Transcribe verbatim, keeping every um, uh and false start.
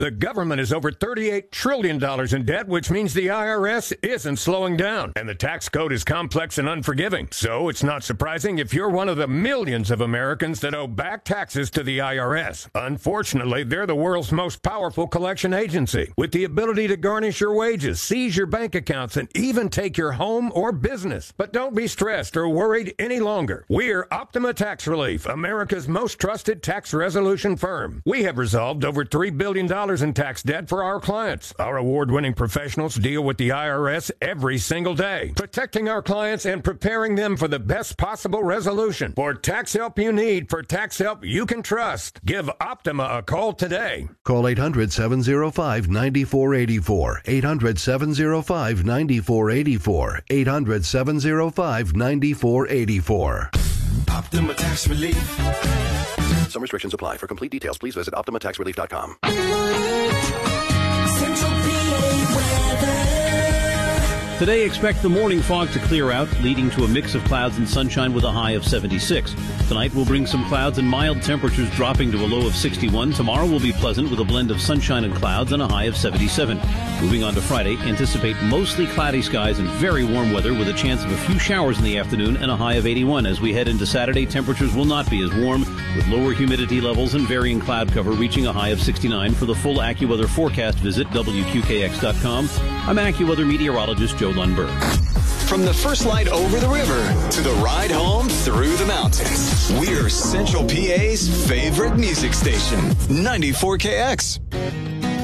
The government is over thirty-eight trillion dollars in debt, which means the I R S isn't slowing down. And the tax code is complex and unforgiving. So it's not surprising if you're one of the millions of Americans that owe back taxes to the I R S. Unfortunately, they're the world's most powerful collection agency, with the ability to garnish your wages, seize your bank accounts, and even take your home or business. But don't be stressed or worried any longer. We're Optima Tax Relief, America's most trusted tax resolution firm. We have resolved over three billion dollars in tax debt for our clients. Our award-winning professionals deal with the I R S every single day, protecting our clients and preparing them for the best possible resolution. For tax help you need, for tax help you can trust, give Optima a call today. Call eight hundred, seven oh five, nine four eight four. eight hundred, seven oh five, nine four eight four. eight hundred, seven oh five, nine four eight four. Optima Tax Relief. Some restrictions apply. For complete details, please visit optima tax relief dot com. Today, expect the morning fog to clear out, leading to a mix of clouds and sunshine with a high of seventy-six. Tonight will bring some clouds and mild temperatures dropping to a low of sixty-one. Tomorrow will be pleasant with a blend of sunshine and clouds and a high of seventy-seven. Moving on to Friday, anticipate mostly cloudy skies and very warm weather with a chance of a few showers in the afternoon and a high of eighty-one. As we head into Saturday, temperatures will not be as warm, with lower humidity levels and varying cloud cover reaching a high of sixty-nine. For the full AccuWeather forecast, visit W Q K X dot com. I'm AccuWeather meteorologist Joe Lundberg. From the first light over the river to the ride home through the mountains, we're Central P A's favorite music station, ninety-four K X.